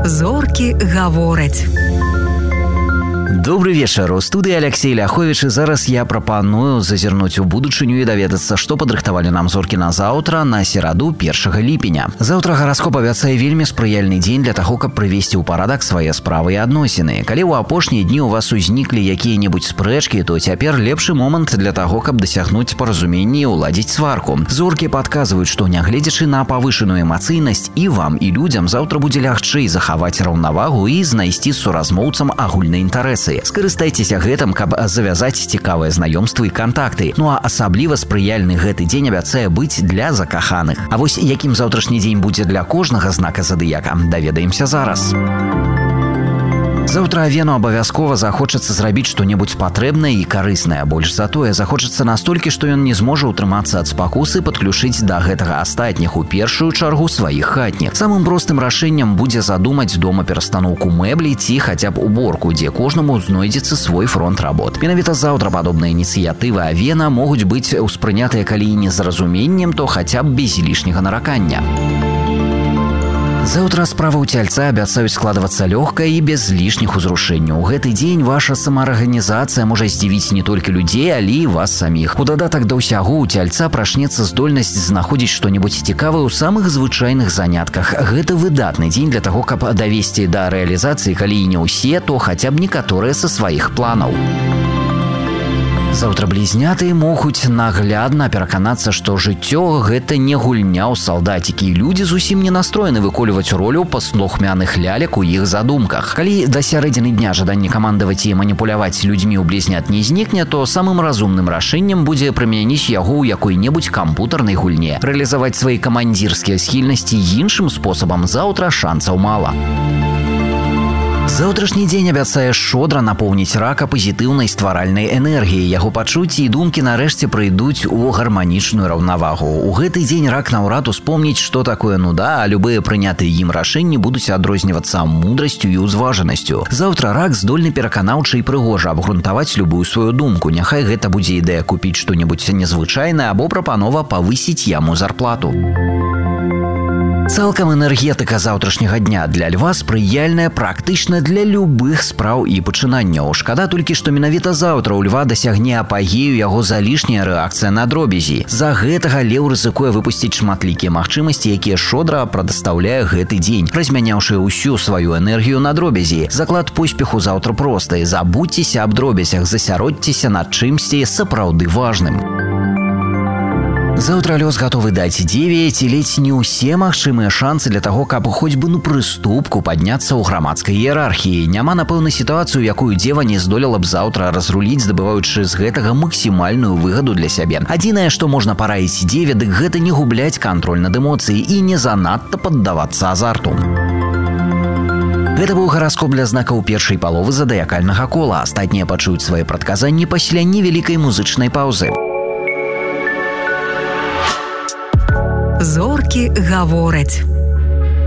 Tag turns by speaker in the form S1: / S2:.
S1: Зоркі гавораць.
S2: Добрый вечер. У студии Алексей Ляхович, и зараз я прапаную зазірнуць у будучыню і даведацца, што падрыхтавалі нам зоркі на заўтра, на сераду 1 ліпеня. Заўтра гараскоп абяцае вельмі спрыяльны дзень для таго, каб прывесці ў парадак свае справы і адносіны. Калі ў апошнія дні у вас узніклі якія-небудзь спрэчкі, то цяпер лепшы момант для таго, каб дасягнуць паразумення і уладзіць сварку. Зоркі падказваюць, што нягледзячы на павышаную эмацыйнасць, і вам, і людзям заўтра будзе лягчэй захаваць раўнавагу і знайсці з суразмоўцам агульныя інтарэсы. Скарыстайцеся гэтым, каб завязаць цікавыя знаёмствы і кантакты. Ну а асабліва спрыяльны гэты дзень абяцае быць для закаханых. А вось якім заўтрашні дзень будзе для кожнага знака задыяка, даведаемся зараз. Заўтра Авену абавязкова захочацца зрабіць што-небудзь патрэбнае і карыснае. Больш за тое, захочацца настолькі, што ён не зможа ўтрымацца ад спакусы падключыць да гэтага астатніх, у першую чаргу сваіх хатніх. Самым простым рашэннем будзе задумаць дома перастаноўку мэблі ці хаця б уборку, дзе кожнаму знойдзецца свой фронт работ. Менавіта заўтра падобныя ініцыятывы Авена могуць быць успрынятыя калі і не з разуменнем, то хаця б без лішняга наракання. Заўтра справы ў цяльца абяцаюць складвацца лёгка і без лішніх узрушэнняў. У гэты дзень ваша самаарганізацыя можа здзівіць не толькі людзей, але і вас саміх. У дадатак да ўсяго ў цяльца прачнецца здольнасць знаходзіць што-небудзь цікавае ў самых звычайных занятках. Гэта выдатны дзень для таго, каб давесці да рэалізацыі, калі і не ўсе, то хаця б некаторыя са сваіх планаў. Заўтра блізняты могуць наглядна пераканацца, што жыццё – гэта не гульня ў салдацікі. Людзі зусім не настроены выконваць ролю паслухмяных лялек у іх задумках. Калі да сярэдзіны дня жаданне камандаваць і маніпуляваць людзьмі ў блізнят не знікне, то самым разумным рашэннем будзе прымяніць яго ў якой-небудзь кампутарнай гульне. Рэалізаваць свае камандзірскія схільнасці іншым спосабам заўтра шанцаў мала. Заўтрашні дзень абяцае шчодра напоўніць рака пазітыўнай стваральнай энергіяй. Яго пачуцці і думкі нарэшце прыйдуць у гарманічную раўнавагу. У гэты дзень рак наўрад успомніць, што такое нуда, а любыя прынятыя ім рашэнні будуць адрознівацца мудрасцю і ўзважанасцю. Заўтра рак здольны пераканаўча і прыгожа абгрунтаваць любую сваю думку. Няхай гэта будзе ідэя купіць што-небудзь незвычайнае або прапанова павысіць яму зарплату. Цалкам энергетыка заўтрашняга дня для льва спрыяльная практычна для любых спраў і пачынанняў. Шкада толькі, што менавіта заўтра ў льва дасягне апагею яго залішняя рэакцыя на дробязі. З-за гэтага леў рызыкуе выпусціць шматлікія магчымасці, якія шчодра прадастаўляе гэты дзень, размяняўшы ўсю сваю энергію на дробязі. Заклад поспеху заўтра просты. Забудзьцеся аб дробязях, засяродзьцеся над чымсьці сапраўды важным. Заўтра лёс гатовы даць 9 і ледзь не ўсе магчымыя шансы для таго, каб хоць бы прыступку падняцца ў грамадскай іерархіі. Няма, напэўна, сітуацыю, якую дзева не здолела б заўтра разруліць, здабываючы з гэтага максімальную выгаду для сябе. Адзінае, што можна параіць дзеве, дык гэта не губляць кантроль над эмоцыяй і не занадта паддавацца азарту. Гэта быў гараскоп для знакаў першай паловы задыякальнага кола. Астатнія пачуюць свае прадказанні пасля невялікай музычнай паўзы.
S1: Зоркі гавораць.